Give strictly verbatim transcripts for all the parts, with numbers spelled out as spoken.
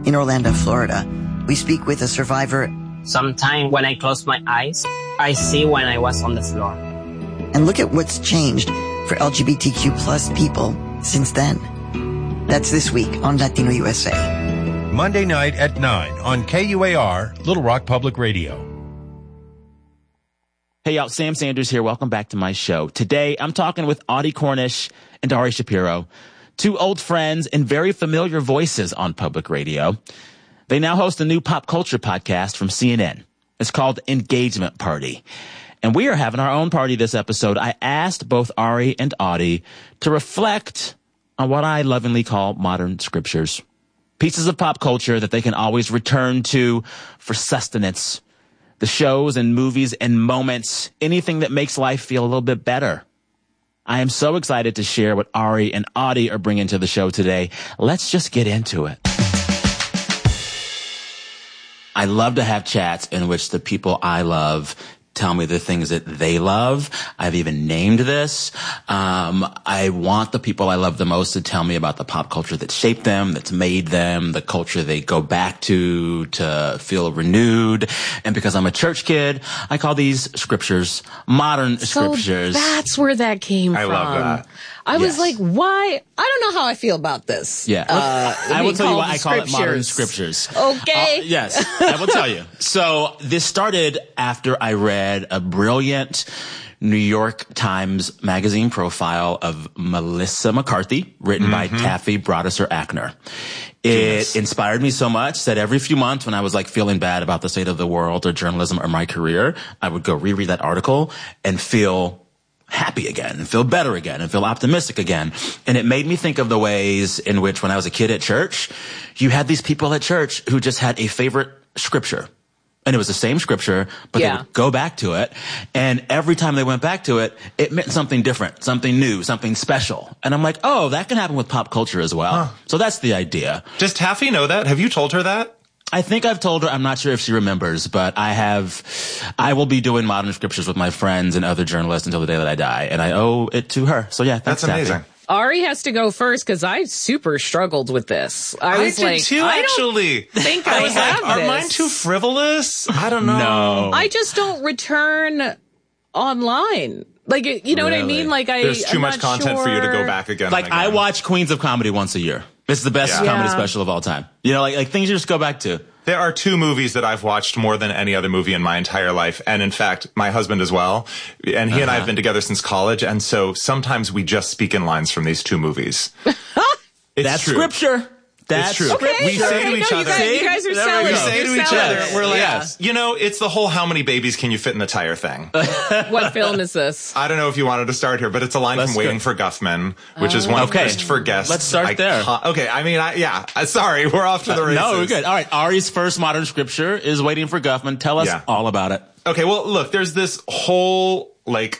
in Orlando, Florida. We speak with a survivor. Sometimes when I close my eyes, I see when I was on the floor. And look at what's changed for L G B T Q plus people since then. That's this week on Latino U S A. Monday night at nine on K U A R, Little Rock Public Radio. Hey, y'all, Sam Sanders here. Welcome back to my show. Today, I'm talking with Audie Cornish and Ari Shapiro, two old friends and very familiar voices on public radio. They now host a new pop culture podcast from C N N. It's called Engagement Party. And we are having our own party this episode. I asked both Ari and Audie to reflect on what I lovingly call modern scriptures. Pieces of pop culture that they can always return to for sustenance. The shows and movies and moments, anything that makes life feel a little bit better. I am so excited to share what Ari and Audie are bringing to the show today. Let's just get into it. I love to have chats in which the people I love tell me the things that they love. I've even named this. Um, I want the people I love the most to tell me about the pop culture that shaped them, that's made them, the culture they go back to, to feel renewed. And because I'm a church kid, I call these scriptures modern so scriptures. That's where that came I from. love that. I was Yes. like, why? I don't know how I feel about this. Yeah. Uh, I will being tell you called why I call it modern scriptures. Okay. Uh, yes, I will tell you. So this started after I read a brilliant New York Times Magazine profile of Melissa McCarthy, written mm-hmm. by Taffy Brodesser-Akner. It yes. inspired me so much that every few months when I was like feeling bad about the state of the world or journalism or my career, I would go reread that article and feel happy again and feel better again and feel optimistic again. And it made me think of the ways in which when I was a kid at church, you had these people at church who just had a favorite scripture. And it was the same scripture, but yeah. they would go back to it. And every time they went back to it, it meant something different, something new, something special. And I'm like, oh, that can happen with pop culture as well. Huh. So that's the idea. Does Taffy know that? Have you told her that? I think I've told her. I'm not sure if she remembers, but I have. I will be doing modern scriptures with my friends and other journalists until the day that I die, and I owe it to her. So yeah, that's amazing. Taffy. Ari has to go first because I super struggled with this. I was I did like, too, I actually. don't think I, I was have like, this. are mine too frivolous? I don't know. No. I just don't return online. Like, you know Really? what I mean? Like, I There's too I'm much not content sure. for you to go back again. Like and again. I watch Queens of Comedy once a year. It's the best Yeah. comedy Yeah. special of all time. You know, like like things you just go back to. There are two movies that I've watched more than any other movie in my entire life. And in fact, my husband as well. And he uh-huh. and I have been together since college. And so sometimes we just speak in lines from these two movies. It's That's true. scripture. That's it's true. Okay, we sure. say to Okay, each no, other. You guys, you guys are There we selling. go. We say You're to each selling other, it. we're like, Yeah. you know, it's the whole how many babies can you fit in the tire thing. What film is this? I don't know if you wanted to start here, but it's a line Let's from Waiting go. for Guffman, which is one Okay. of Christopher Guest's. Let's start icon- there. Okay, I mean, I, yeah, uh, sorry, we're off to the races. No, we're good. All right, Ari's first modern scripture is Waiting for Guffman. Tell us Yeah. all about it. Okay, well, look, there's this whole, like,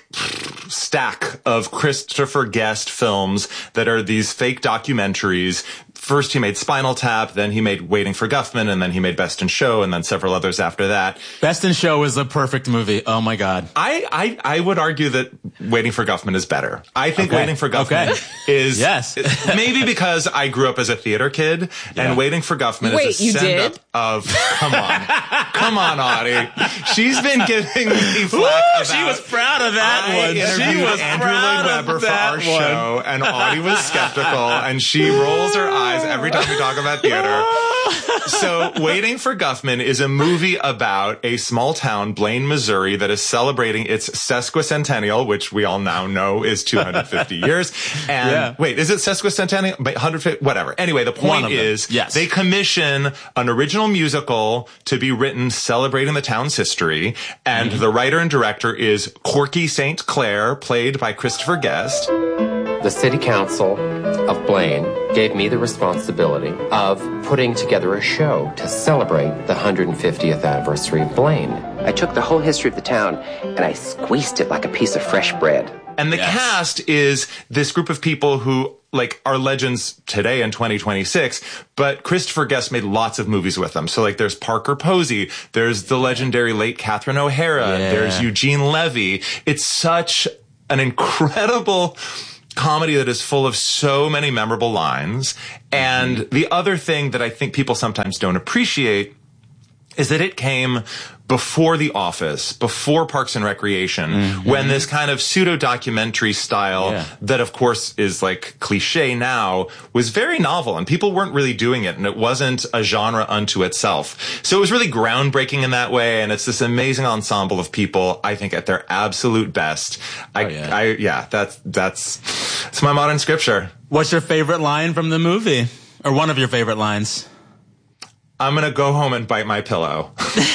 stack of Christopher Guest films that are these fake documentaries. First he made Spinal Tap, then he made Waiting for Guffman, and then he made Best in Show, and then several others after that. Best in Show is a perfect movie. Oh my God. I, I, I would argue that Waiting for Guffman is better. I think Okay. Waiting for Guffman Okay. is Yes. maybe because I grew up as a theater kid, Yeah. and Waiting for Guffman Wait, is a you send-up did? of come on, come on, Audie. She's been giving me flack about. She was proud of that I one. interviewed She was Andrew proud Lloyd of Webber for that our one. show, and Audie was skeptical, and she rolls her eyes every time we talk about theater. So, Waiting for Guffman is a movie about a small town, Blaine, Missouri, that is celebrating its sesquicentennial, which we all now know is two hundred fifty years. And Yeah. wait, is it sesquicentennial? one hundred fifty? Whatever. Anyway, the One point of them. is Yes. they commission an original musical to be written celebrating the town's history. And Mm-hmm. the writer and director is Corky Saint Clair, played by Christopher Guest. The City Council of Blaine gave me the responsibility of putting together a show to celebrate the one hundred fiftieth anniversary of Blaine. I took the whole history of the town and I squeezed it like a piece of fresh bread. And the Yes. cast is this group of people who, like, are legends today in twenty twenty-six, but Christopher Guest made lots of movies with them. So, like, there's Parker Posey, there's the legendary late Catherine O'Hara, Yeah. there's Eugene Levy. It's such an incredible comedy that is full of so many memorable lines. And mm-hmm. the other thing that I think people sometimes don't appreciate is that it came before The Office, before Parks and Recreation, mm-hmm. when this kind of pseudo-documentary style yeah. that, of course, is like cliche now, was very novel, and people weren't really doing it, and it wasn't a genre unto itself. So it was really groundbreaking in that way, and it's this amazing ensemble of people, I think, at their absolute best. I, oh, yeah. I, yeah, that's, that's, it's my modern scripture. What's your favorite line from the movie? Or one of your favorite lines? I'm going to go home and bite my pillow.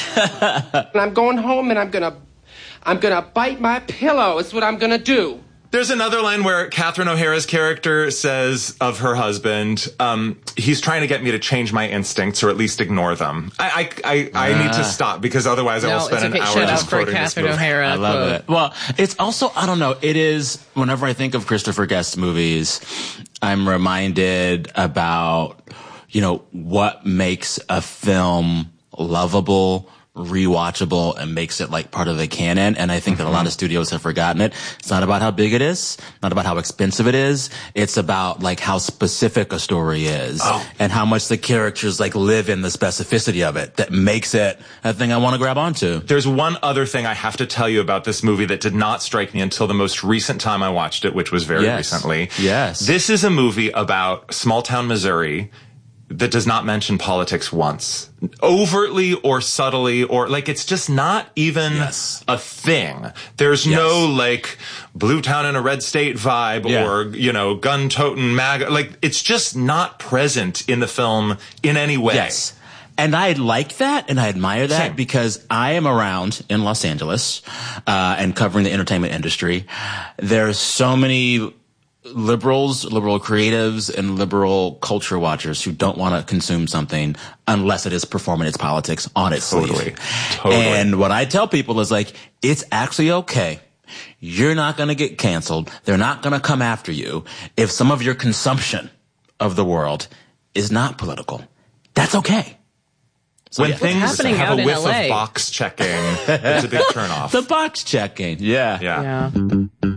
I'm going home and I'm going to I'm going to bite my pillow. It's what I'm going to do. There's another line where Catherine O'Hara's character says of her husband, um, he's trying to get me to change my instincts or at least ignore them. I I, I, I need to stop because otherwise no, I will spend okay. an hour Shut just up for quoting Catherine this movie. O'Hara. I love quote. it. Well, it's also, I don't know, it is, whenever I think of Christopher Guest movies, I'm reminded about, you know, what makes a film lovable, rewatchable, and makes it like part of the canon. And I think mm-hmm. that a lot of studios have forgotten it. It's not about how big it is, not about how expensive it is. It's about like how specific a story is oh. and how much the characters like live in the specificity of it that makes it a thing I want to grab onto. There's one other thing I have to tell you about this movie that did not strike me until the most recent time I watched it, which was very yes. recently. Yes. This is a movie about small town Missouri that does not mention politics once. Overtly or subtly or like it's just not even yes. a thing. There's yes. no like blue town in a red state vibe yeah. or, you know, gun toting MAGA. Like it's just not present in the film in any way. Yes. And I like that and I admire that Same. because I am around in Los Angeles uh, and covering the entertainment industry. There's so many liberals, liberal creatives, and liberal culture watchers who don't want to consume something unless it is performing its politics on its totally. sleeve. Totally. And what I tell people is like, it's actually okay. You're not going to get canceled. They're not going to come after you if some of your consumption of the world is not political. That's okay. So when yeah. things happening have out a in whiff L A? of box checking, it's a big turnoff. The box checking. Yeah. Yeah. Yeah.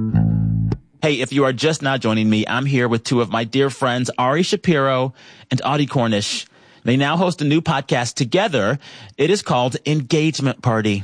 Hey, if you are just now joining me, I'm here with two of my dear friends, Ari Shapiro and Audie Cornish. They now host a new podcast together. It is called Engagement Party.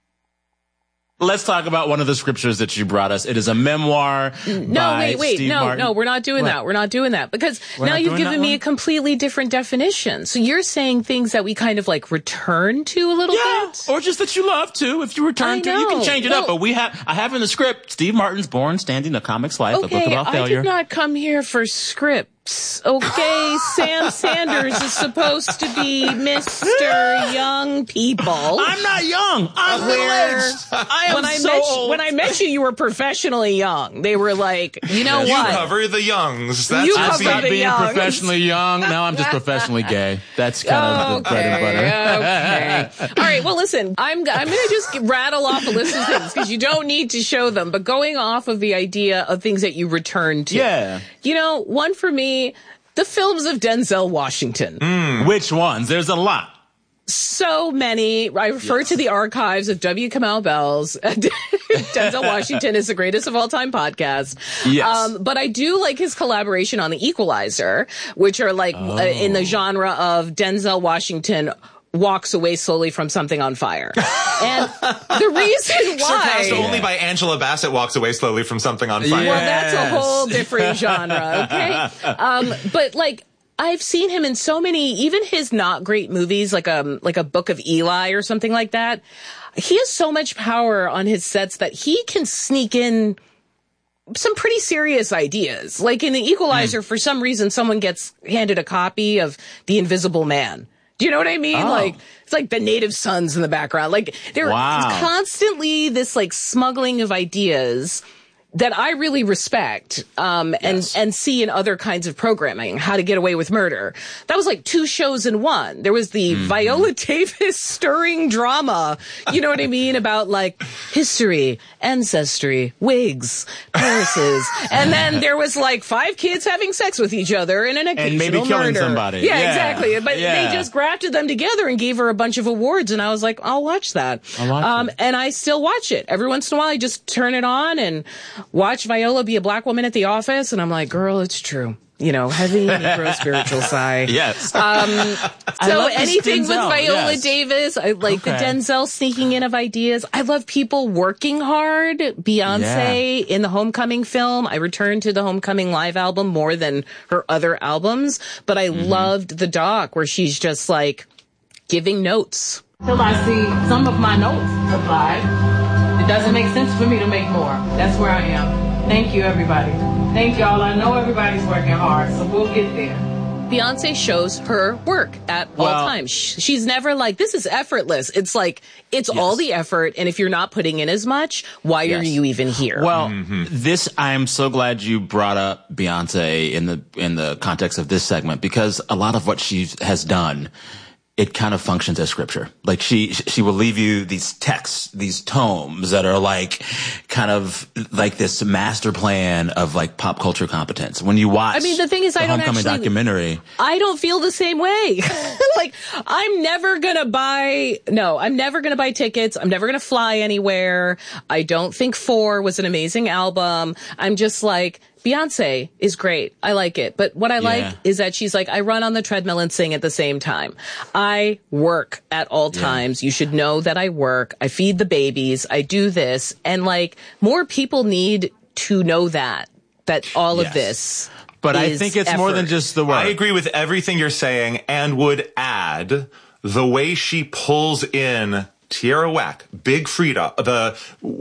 Let's talk about one of the scriptures that you brought us. It is a memoir. No, by wait, wait. Steve no, Martin. no, we're not doing What? that. We're not doing that because We're now not you've doing given that me one? a completely different definition. So you're saying things that we kind of like return to a little Yeah, bit? or just that you love to. If you return I to, you can know. change it Well- up. But we have, I have in the script, Steve Martin's Born Standing: A Comic's Life, a book Okay, about I failure. did not come here for scripts. Okay, Sam Sanders is supposed to be Mister Young People. I'm not young. I'm Where middle-aged. I am when I so met old. when I met you, you were professionally young. They were like, you know You what? cover the youngs. That's You the I cover stopped the being youngs. professionally young. Now I'm just professionally gay. That's kind of the bread and butter. Okay. All right. Well, listen, I'm, I'm going to just rattle off a list of things because you don't need to show them, but going off of the idea of things that you return to. Yeah. You know, one for me, the films of Denzel Washington. Mm. Which ones? There's a lot. So many. I refer Yes. to the archives of W. Kamau Bell's Denzel Washington is the greatest of all time podcast. Yes. Um, but I do like his collaboration on The Equalizer, which are like Oh. uh, in the genre of Denzel Washington walks away slowly from something on fire. And the reason surpassed why... only by Angela Bassett walks away slowly from something on fire. Yeah. Well, that's a Yes. whole different genre, okay? Um, but like, I've seen him in so many, even his not great movies, like um, like a Book of Eli or something like that. He has so much power on his sets that he can sneak in some pretty serious ideas. Like in The Equalizer, mm. for some reason, someone gets handed a copy of The Invisible Man. Do you know what I mean? Oh. Like, it's like the native sons in the background. Like, there's Wow. constantly this like smuggling of ideas that I really respect, um, and, Yes. and see in other kinds of programming, How to Get Away with Murder. That was like two shows in one. There was the mm-hmm. Viola Davis stirring drama, you know what I mean? About like history, ancestry, wigs, Parises. And then there was like five kids having sex with each other in an occasional And maybe killing murder. somebody. Yeah, Yeah. exactly. But Yeah. they just grafted them together and gave her a bunch of awards. And I was like, I'll watch that. I'll watch um, it. And I still watch it. Every once in a while, I just turn it on and watch Viola be a black woman at the office, and I'm like, girl, it's true. You know, heavy Negro spiritual side. Yes. Um, so anything with Denzel, Viola yes. Davis, I like Okay. the Denzel sneaking in of ideas. I love people working hard. Beyonce Yeah. in the Homecoming film. I returned to the Homecoming live album more than her other albums, but I Mm-hmm. loved the doc where she's just like giving notes. Till I see some of my notes applied. It doesn't make sense for me to make more. That's where I am. Thank you, everybody. Thank y'all. I know everybody's working hard, so we'll get there. Beyonce shows her work at all Well- times. Sh- She's never like, this is effortless. It's like, it's all the effort. And if you're not putting in as much, why are Yes. you even here? Well, this I am so glad you brought up Beyonce in the in the context of this segment, because a lot of what she has done, it kind of functions as scripture. Like she she will leave you these texts, these tomes that are like kind of like this master plan of like pop culture competence. When you watch, I mean, the thing is, the I don't Homecoming actually- documentary. I don't feel the same way. Like, I'm never gonna buy, no, I'm never gonna buy tickets. I'm never gonna fly anywhere. I don't think Four was an amazing album. I'm just like, Beyonce is great. I like it. But what I like Yeah. is that she's like, I run on the treadmill and sing at the same time. I work at all times. You should know that I work. I feed the babies. I do this. And like, more people need to know that, that all Yes. of this. But I is think it's more than effort. just the work. I agree with everything you're saying and would add the way she pulls in Tierra Whack, Big Frida, the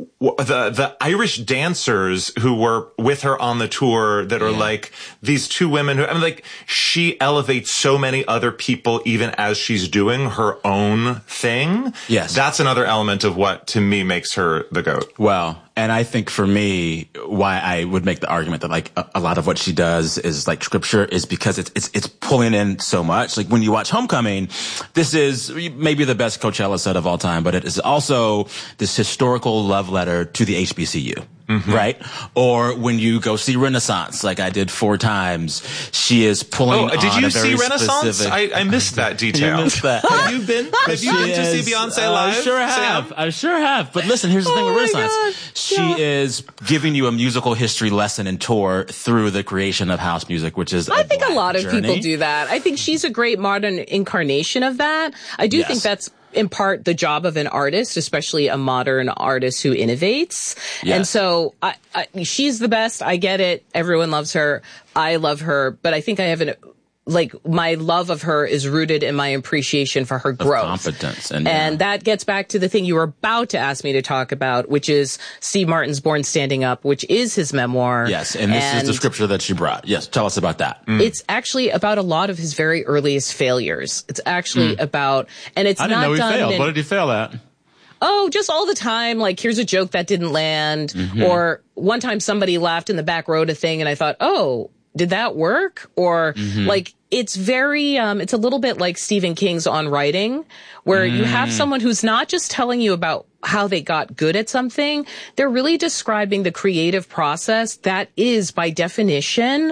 the the Irish dancers who were with her on the tour that are Yeah. like these two women who I mean like she elevates so many other people even as she's doing her own thing. Yes. That's another element of what to me makes her the GOAT. Well, and I think for me, why I would make the argument that like a, a lot of what she does is like scripture is because it's, it's, it's pulling in so much. Like when you watch Homecoming, this is maybe the best Coachella set of all time, but it is also this historical love letter to the H B C U. Mm-hmm. Right? Or when you go see Renaissance, like I did four times, she is pulling Oh, did on you a very see Renaissance? specific- I, I missed that detail. You missed that. Have you been? Have you She been to see is- Beyonce uh, live? I sure have. Sam? I sure have. But listen, here's the thing Oh with my Renaissance. God. She Yeah. is giving you a musical history lesson and tour through the creation of house music, which is I a think a black lot of journey. people do that. I think she's a great modern incarnation of that. I do Yes. think that's in part the job of an artist, especially a modern artist who innovates. Yes. And so I, I, she's the best. I get it. Everyone loves her. I love her. But I think I have an, like, my love of her is rooted in my appreciation for her growth. competence and- and yeah. that gets back to the thing you were about to ask me to talk about, which is Steve Martin's Born Standing Up, which is his memoir. Yes, and this is the scripture that she brought. Yes, tell us about that. It's actually about a lot of his very earliest failures. It's actually about, and it's I didn't not know he done failed. in, What did he fail at? oh, just all the time. Like, here's a joke that didn't land. Mm-hmm. Or one time somebody laughed in the back row at a thing and I thought, oh, did that work? Or Mm-hmm. like, it's very, um, it's a little bit like Stephen King's On Writing, where you Mm. have someone who's not just telling you about how they got good at something. They're really describing the creative process that is, by definition,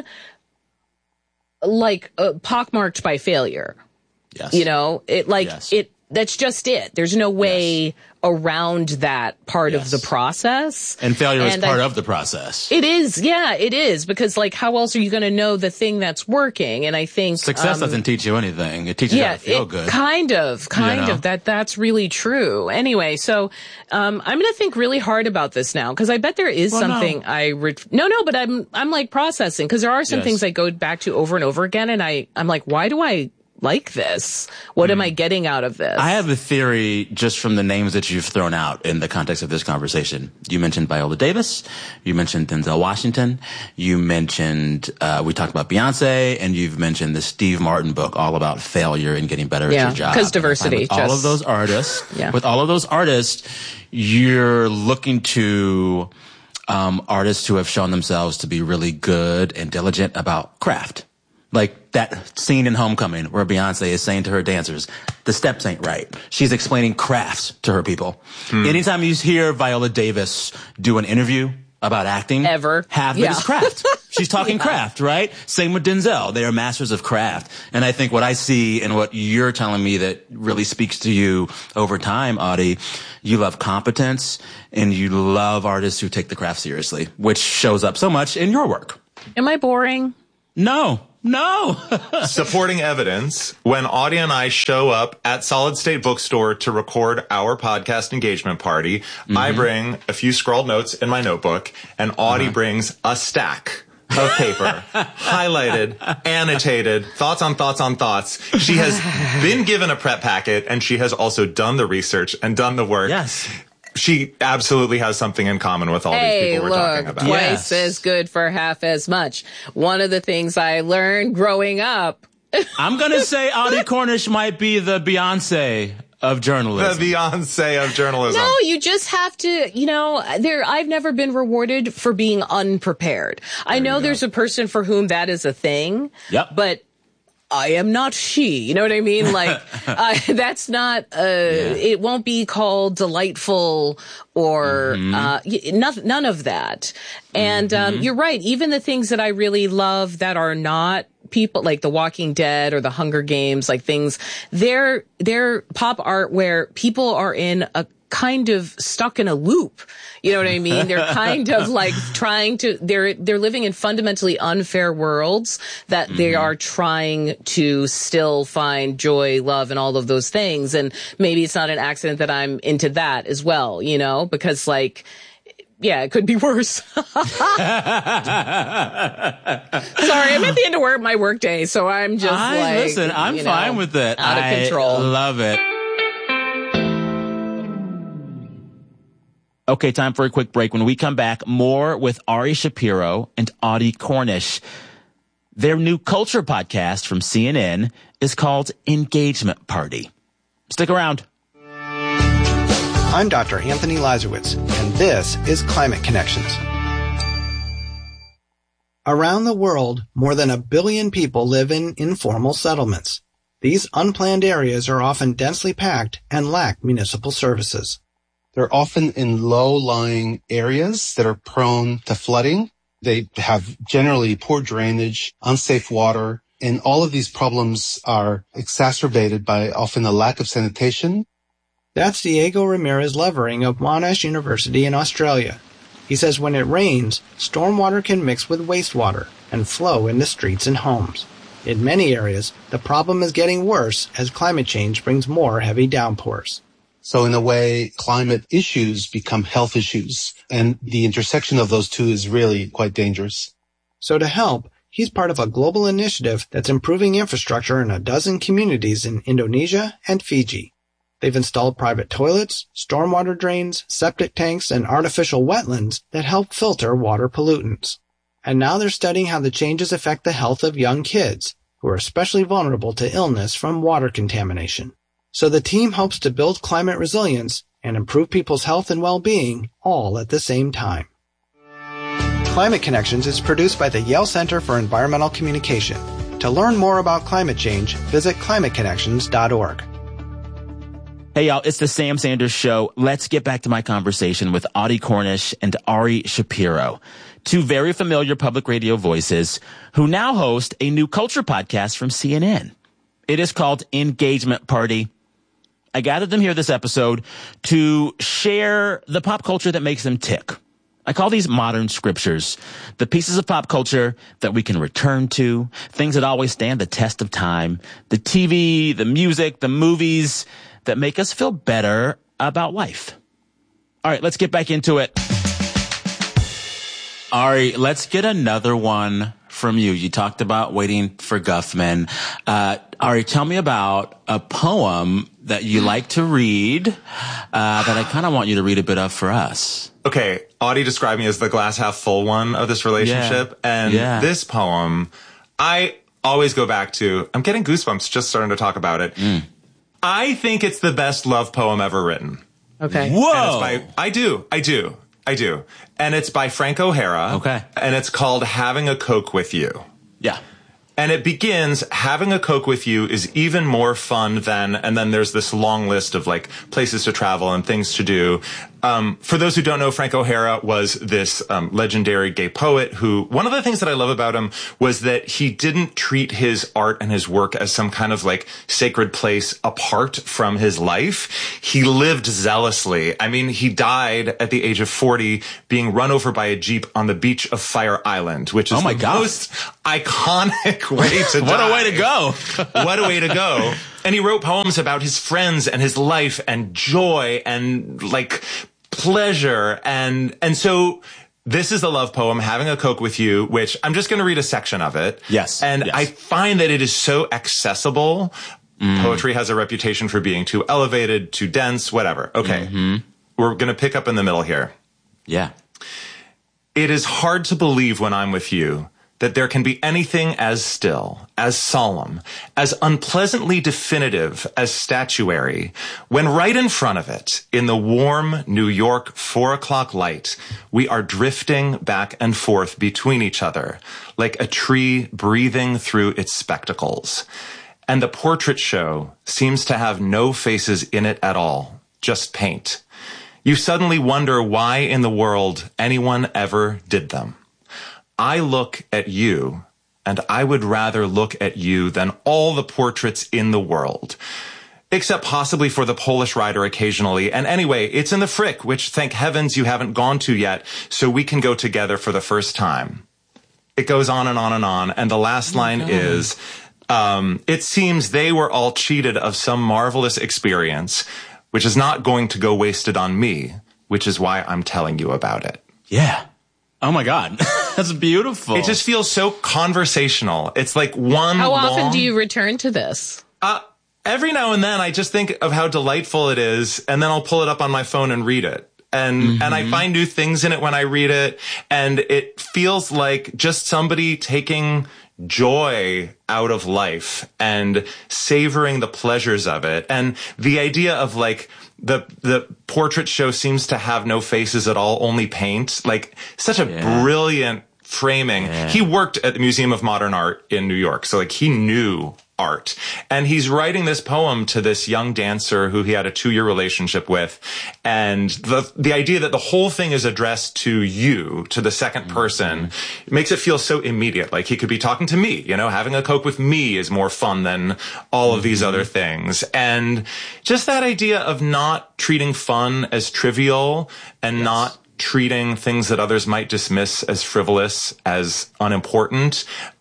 like uh, pockmarked by failure. Yes. You know, it like Yes. it, that's just it. There's no way around that part Yes. of the process. And failure is And part I- of the process. It is. Yeah, it is. Because like, how else are you going to know the thing that's working? And I think Success um, doesn't teach you anything. It teaches you how yeah, to feel it good. kind of, kind know? of that, that's really true. Anyway, so, um, I'm going to think really hard about this now, cause I bet there is Well, no. something I, re- no, no, but I'm, I'm like processing, cause there are some Yes. things I go back to over and over again. And I, I'm like, why do I like this? What am I getting out of this? I have a theory just from the names that you've thrown out in the context of this conversation. You mentioned Viola Davis. You mentioned Denzel Washington. You mentioned, uh, we talked about Beyonce, and you've mentioned the Steve Martin book all about failure and getting better Yeah, at your job. 'cause And I find diversity, With all just- of those artists, Yeah. with all of those artists, you're looking to, um, artists who have shown themselves to be really good and diligent about craft. Like that scene in Homecoming where Beyonce is saying to her dancers, the steps ain't right. She's explaining crafts to her people. Anytime you hear Viola Davis do an interview about acting ever. Half of yeah. it is craft. She's talking yeah. craft, right? Same with Denzel. They are masters of craft. And I think what I see and what you're telling me that really speaks to you over time, Audie, you love competence and you love artists who take the craft seriously, which shows up so much in your work. Am I boring? No. No. Supporting evidence. When Audie and I show up at Solid State Bookstore to record our podcast engagement party, mm-hmm. I bring a few scrawled notes in my notebook, and Audie uh-huh. brings a stack of paper, highlighted, annotated, thoughts on thoughts on thoughts. She has been given a prep packet, and she has also done the research and done the work. Yes. She absolutely has something in common with all hey, these people we're look, talking about. Twice yes. as good for half as much. One of the things I learned growing up. I'm going to say Audie Cornish might be the Beyonce of journalism. The Beyonce of journalism. No, you just have to, you know, there, I've never been rewarded for being unprepared. I know there's a person for whom that is a thing. Yep. But I am not she. You know what I mean? Like, uh, that's not, uh, yeah. it won't be called delightful or, mm-hmm. uh, none, none of that. And, mm-hmm. um, you're right. Even the things that I really love that are not people like The Walking Dead or The Hunger Games, like things, they're, they're pop art where people are in a kind of stuck in a loop. You know what I mean? They're kind of like trying to, they're, they're living in fundamentally unfair worlds that mm-hmm. they are trying to still find joy, love, and all of those things. And maybe it's not an accident that I'm into that as well, you know, because like, yeah, it could be worse. Sorry, I'm at the end of work, my work day, so I'm just I, like, listen, I'm you know, fine with it. Out of I control. Love it. Okay, time for a quick break. When we come back, more with Ari Shapiro and Audie Cornish. Their new culture podcast from C N N is called Engagement Party. Stick around. I'm Doctor Anthony Lazarowitz, and this is Climate Connections. Around the world, more than a billion people live in informal settlements. These unplanned areas are often densely packed and lack municipal services. They're often in low-lying areas that are prone to flooding. They have generally poor drainage, unsafe water, and all of these problems are exacerbated by often the lack of sanitation. That's Diego Ramirez Levering of Monash University in Australia. He says when it rains, stormwater can mix with wastewater and flow into streets and homes. In many areas, the problem is getting worse as climate change brings more heavy downpours. So in a way, climate issues become health issues, and the intersection of those two is really quite dangerous. So to help, he's part of a global initiative that's improving infrastructure in a dozen communities in Indonesia and Fiji. They've installed private toilets, stormwater drains, septic tanks, and artificial wetlands that help filter water pollutants. And now they're studying how the changes affect the health of young kids, who are especially vulnerable to illness from water contamination. So the team hopes to build climate resilience and improve people's health and well-being all at the same time. Climate Connections is produced by the Yale Center for Environmental Communication. To learn more about climate change, visit climate connections dot org. Hey, y'all, it's the Sam Sanders Show. Let's get back to my conversation with Audie Cornish and Ari Shapiro, two very familiar public radio voices who now host a new culture podcast from C N N. It is called Engagement Party. I gathered them here this episode to share the pop culture that makes them tick. I call these modern scriptures, the pieces of pop culture that we can return to, things that always stand the test of time, the T V, the music, the movies that make us feel better about life. All right, let's get back into it. Ari, let's get another one from you. You talked about waiting for Guffman. Uh, Ari, tell me about a poem that you like to read uh, that I kind of want you to read a bit of for us. Okay, Audie described me as the glass half full one of this relationship. Yeah. And yeah. this poem, I always go back to, I'm getting goosebumps just starting to talk about it. Mm. I think it's the best love poem ever written. Okay. Whoa. And it's by, I do, I do, I do. And it's by Frank O'Hara. Okay. And it's called Having a Coke with You. Yeah. And it begins, having a Coke with you is even more fun than, and then there's this long list of like places to travel and things to do. Um, for those who don't know, Frank O'Hara was this um, legendary gay poet who, one of the things that I love about him was that he didn't treat his art and his work as some kind of like sacred place apart from his life. He lived zealously. I mean, he died at the age of forty being run over by a Jeep on the beach of Fire Island, which is oh my the God. most iconic way to What die. a way to go. What a way to go. And he wrote poems about his friends and his life and joy and like pleasure. And, and so this is a love poem, Having a Coke with You, which I'm just going to read a section of it. Yes. And yes. I find that it is so accessible. Mm. Poetry has a reputation for being too elevated, too dense, whatever. Okay. Mm-hmm. We're going to pick up in the middle here. Yeah. It is hard to believe when I'm with you that there can be anything as still, as solemn, as unpleasantly definitive as statuary, when right in front of it, in the warm New York four o'clock light, we are drifting back and forth between each other, like a tree breathing through its spectacles. And the portrait show seems to have no faces in it at all, just paint. You suddenly wonder why in the world anyone ever did them. I look at you, and I would rather look at you than all the portraits in the world. Except possibly for the Polish rider occasionally. And anyway, it's in the Frick, which thank heavens you haven't gone to yet, so we can go together for the first time. It goes on and on and on, and the last line oh is, um, it seems they were all cheated of some marvelous experience, which is not going to go wasted on me, which is why I'm telling you about it. Yeah. Oh my God. That's beautiful. It just feels so conversational. It's like one How often long, do you return to this? Uh, every now and then I just think of how delightful it is, and then I'll pull it up on my phone and read it. And, mm-hmm. and I find new things in it when I read it. And it feels like just somebody taking joy out of life and savoring the pleasures of it. And the idea of like, the the portrait show seems to have no faces at all, only paint. Like, such a yeah. brilliant framing. Yeah. He worked at the Museum of Modern Art in New York, so like he knew art. And he's writing this poem to this young dancer who he had a two-year relationship with. And the the idea that the whole thing is addressed to you, to the second person, mm-hmm. makes it feel so immediate. Like he could be talking to me, you know, having a Coke with me is more fun than all of mm-hmm. these other things. And just that idea of not treating fun as trivial and yes. not treating things that others might dismiss as frivolous, as unimportant.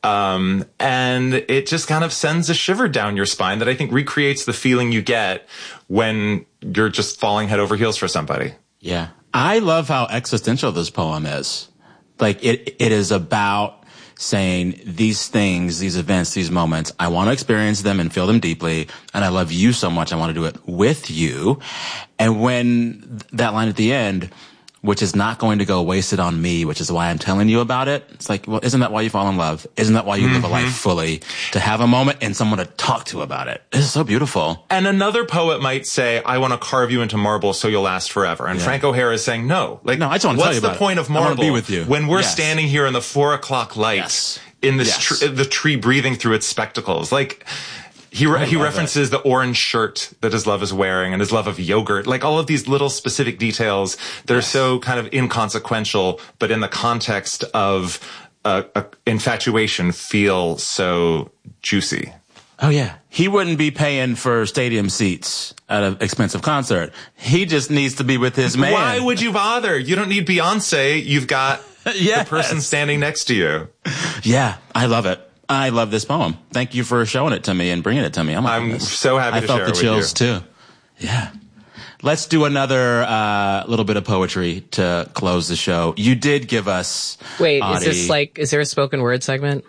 Um, and it just kind of sends a shiver down your spine that I think recreates the feeling you get when you're just falling head over heels for somebody. Yeah. I love how existential this poem is. Like, it, it is about saying these things, these events, these moments, I want to experience them and feel them deeply. And I love you so much. I want to do it with you. And when that line at the end, which is not going to go wasted on me, which is why I'm telling you about it. It's like, well, isn't that why you fall in love? Isn't that why you mm-hmm. live a life fully? To have a moment and someone to talk to about it. This is so beautiful. And another poet might say, I want to carve you into marble so you'll last forever. And yeah. Frank O'Hara is saying, no. Like, no, I just want to tell you about what's the point it. of marble? I want to be with you. When we're yes. standing here in the four o'clock light, yes. in this yes. tr- the tree breathing through its spectacles. Like, He re- he references that. the orange shirt that his love is wearing and his love of yogurt, like all of these little specific details that yes. are so kind of inconsequential, but in the context of uh, a infatuation feel so juicy. Oh, yeah. He wouldn't be paying for stadium seats at an expensive concert. He just needs to be with his man. Why would you bother? You don't need Beyonce. You've got yes. the person standing next to you. Yeah, I love it. I love this poem. Thank you for showing it to me and bringing it to me. I'm, I'm so happy I to felt share the it chills with you. too. Yeah. Let's do another uh, little bit of poetry to close the show. You did give us. Wait, Audie. is this like? Is there a spoken word segment?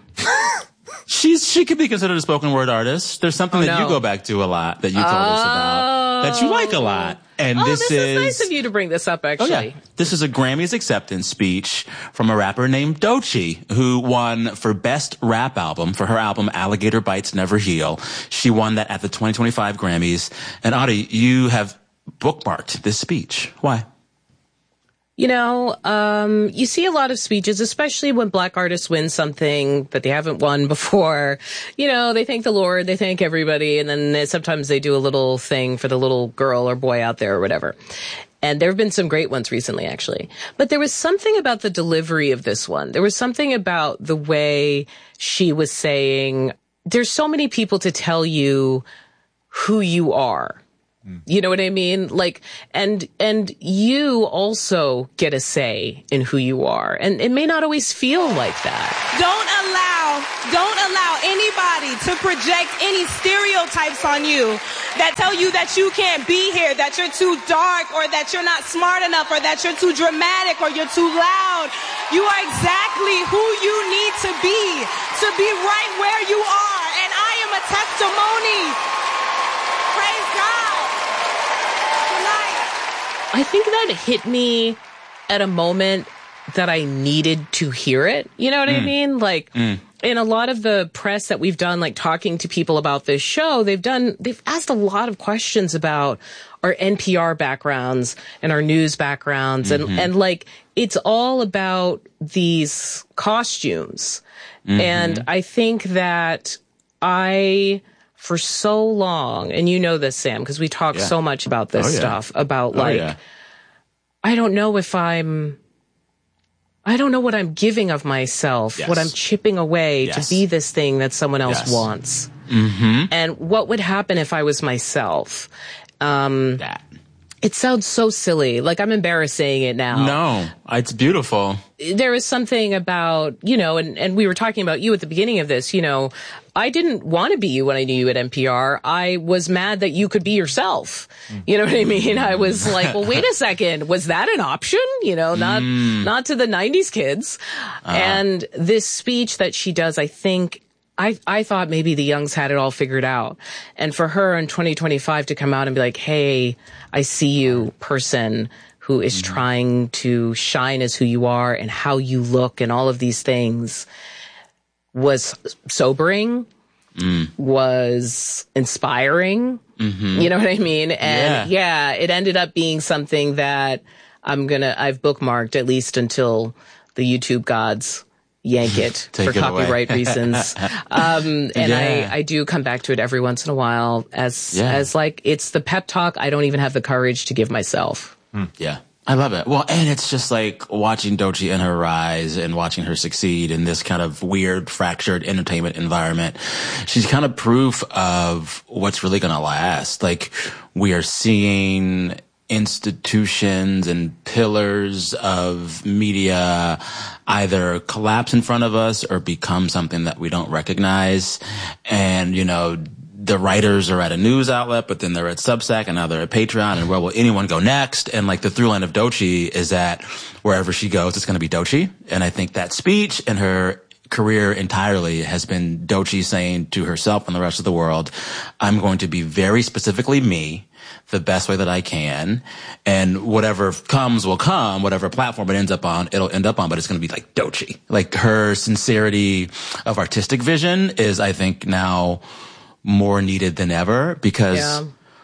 She's she could be considered a spoken word artist. There's something oh, that no. you go back to a lot that you told oh. us about that you like a lot. And oh, this, this is, is nice of you to bring this up, actually. Oh, yeah. This is a Grammys acceptance speech from a rapper named Doechii, who won for Best Rap Album for her album Alligator Bites Never Heal. She won that at the twenty twenty-five Grammys. And Audie, you have bookmarked this speech. Why? You know, um, you see a lot of speeches, especially when black artists win something that they haven't won before. You know, they thank the Lord, they thank everybody, and then they, sometimes they do a little thing for the little girl or boy out there or whatever. And there have been some great ones recently, actually. But there was something about the delivery of this one. There was something about the way she was saying, there's so many people to tell you who you are. You know what I mean? Like, and, and you also get a say in who you are. And it may not always feel like that. Don't allow, don't allow anybody to project any stereotypes on you that tell you that you can't be here, that you're too dark, or that you're not smart enough, or that you're too dramatic, or you're too loud. You are exactly who you need to be, to be right where you are. And I am a testimony. Praise God. I think that hit me at a moment that I needed to hear it. You know what mm. I mean? Like, mm. in a lot of the press that we've done, like talking to people about this show, they've done, they've asked a lot of questions about our N P R backgrounds and our news backgrounds. Mm-hmm. And, and like, it's all about these costumes. Mm-hmm. And I think that I, for so long, and you know this, Sam, because we talk yeah. so much about this oh, yeah. stuff, about oh, like, yeah. I don't know if I'm, I don't know what I'm giving of myself, yes. what I'm chipping away yes. to be this thing that someone else yes. wants. Mm-hmm. And what would happen if I was myself? Um, that. It sounds so silly. Like, I'm embarrassed saying it now. No, it's beautiful. There is something about, you know, and, and we were talking about you at the beginning of this, you know, I didn't want to be you when I knew you at N P R. I was mad that you could be yourself. You know what I mean? I was like, well, wait a second. Was that an option? You know, not, mm. not to the nineties kids. Uh. And this speech that she does, I think, I, I thought maybe the Youngs had it all figured out. And for her in twenty twenty-five to come out and be like, hey, I see you, person who is mm-hmm. trying to shine as who you are and how you look and all of these things, was sobering, mm. was inspiring. Mm-hmm. You know what I mean? And yeah. yeah, it ended up being something that I'm gonna, I've bookmarked at least until the YouTube gods yank it for it copyright reasons. Um, and yeah. I, I do come back to it every once in a while as, yeah. as like, it's the pep talk I don't even have the courage to give myself. Mm. Yeah. I love it. Well, and it's just like watching Doechii in her rise and watching her succeed in this kind of weird, fractured entertainment environment. She's kind of proof of what's really going to last. Like, we are seeing institutions and pillars of media either collapse in front of us or become something that we don't recognize. And, you know, the writers are at a news outlet, but then they're at Substack, and now they're at Patreon, and where will anyone go next? And like, the through line of Doechii is that wherever she goes, it's going to be Doechii. And I think that speech and her career entirely has been Doechii saying to herself and the rest of the world, I'm going to be very specifically me, the best way that I can, and whatever comes will come, whatever platform it ends up on, it'll end up on, but it's going to be like Doechii. Like, her sincerity of artistic vision is, I think, now more needed than ever, because yeah.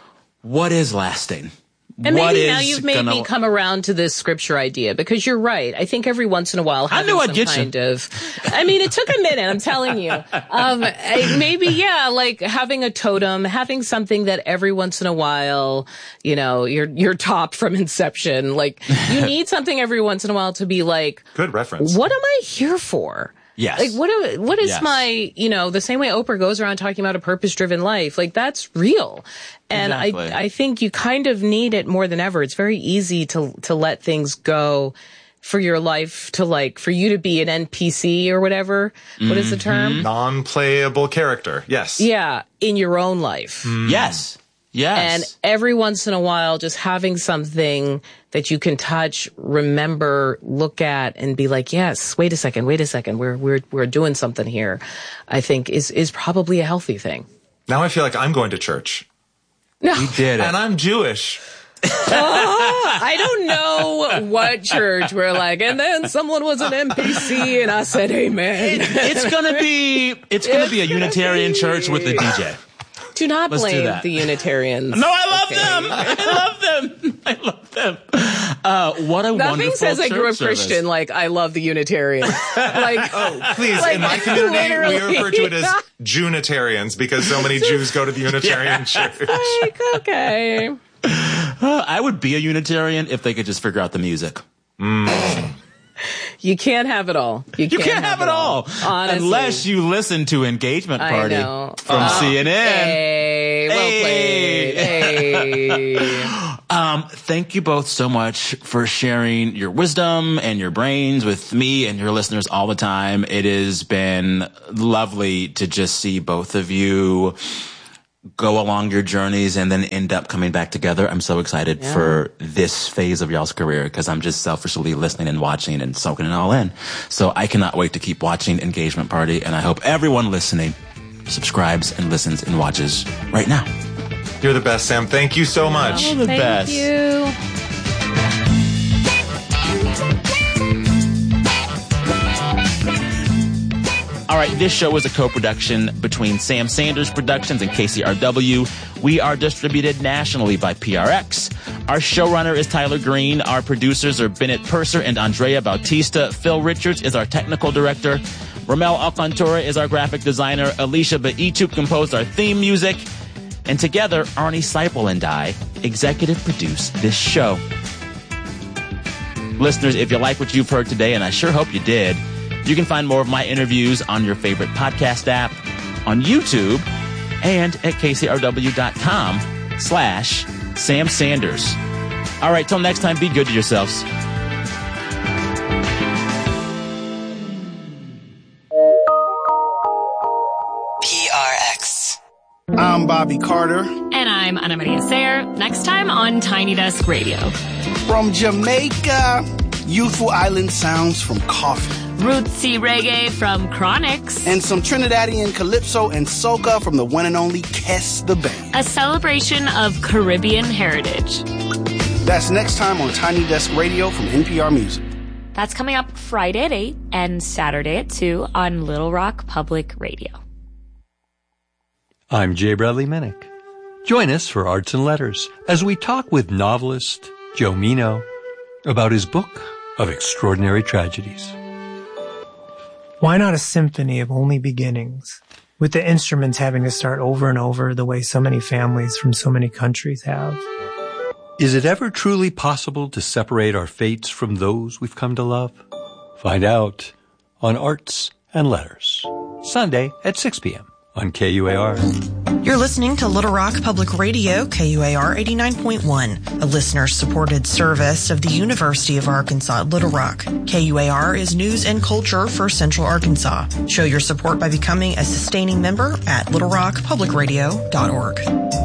what is lasting? And what maybe now you've made gonna... me come around to this scripture idea, because you're right. I think every once in a while, having I knew I'd some get kind you. of, I mean, it took a minute, I'm telling you. Um, I, maybe, yeah, like having a totem, having something that every once in a while, you know, you're, you're top from inception. Like, you need something every once in a while to be like, good reference. What am I here for? Yes. Like, what, what is yes. my, you know, the same way Oprah goes around talking about a purpose-driven life, like, that's real. And exactly. I, I think you kind of need it more than ever. It's very easy to, to let things go for your life, to like, for you to be an N P C or whatever. Mm-hmm. What is the term? Non-playable character. Yes. Yeah. In your own life. Mm. Yes. Yes. And every once in a while, just having something that you can touch, remember, look at, and be like, yes, wait a second, wait a second, we're, we're, we're doing something here, I think is, is probably a healthy thing. Now I feel like I'm going to church. No. You did it. And I'm Jewish. Oh, I don't know what church we're like, and then someone was an N P C and I said amen. It, it's gonna be, it's gonna it's be a Unitarian church with the D J. Do not Let's blame do the Unitarians. No, I love okay. them. I love them. I love them. Uh, what a Nothing wonderful says I grew up church service. Christian like I love the Unitarians. Like, oh, please! like, in my community, we literally. refer to it as Junitarians because so many Jews go to the Unitarian church. Like, okay. Uh, I would be a Unitarian if they could just figure out the music. Mm. You can't have it all. You can't, You can't have, have it all. Honestly. Unless you listen to Engagement Party I know. from Oh, C N N. Hey, well Hey. played. Hey. Um, thank you both so much for sharing your wisdom and your brains with me and your listeners all the time. It has been lovely to just see both of you go along your journeys and then end up coming back together. I'm so excited Yeah. for this phase of y'all's career because I'm just selfishly listening and watching and soaking it all in. So I cannot wait to keep watching Engagement Party, and I hope everyone listening subscribes and listens and watches right now. You're the best, Sam. Thank you so much. All the Thank best. you. All right, this show is a co-production between Sam Sanders Productions and K C R W. We are distributed nationally by P R X. Our showrunner is Tyler Green. Our producers are Bennett Purser and Andrea Bautista. Phil Richards is our technical director. Ramel Alcantora is our graphic designer. Alicia Baitu composed our theme music. And together, Arnie Seipel and I executive produce this show. Listeners, if you like what you've heard today, and I sure hope you did, you can find more of my interviews on your favorite podcast app, on YouTube, and at kcrw.com slash Sam Sanders. All right, till next time, be good to yourselves. P R X. I'm Bobby Carter. And I'm Ana Maria Sayer. Next time on Tiny Desk Radio. From Jamaica, youthful island sounds from Coffee. Rootsy reggae from Chronix. And some Trinidadian calypso and soca from the one and only Kes the Band. A celebration of Caribbean heritage. That's next time on Tiny Desk Radio from N P R Music. That's coming up Friday at eight and Saturday at two on Little Rock Public Radio. I'm Jay Bradley Minnick. Join us for Arts and Letters as we talk with novelist Joe Mino about his book of extraordinary tragedies. Why not a symphony of only beginnings, with the instruments having to start over and over the way so many families from so many countries have? Is it ever truly possible to separate our fates from those we've come to love? Find out on Arts and Letters, Sunday at six p.m. on K U A R. You're listening to Little Rock Public Radio, K U A R eighty-nine point one, a listener-supported service of the University of Arkansas at Little Rock. K U A R is news and culture for Central Arkansas. Show your support by becoming a sustaining member at little rock public radio dot org.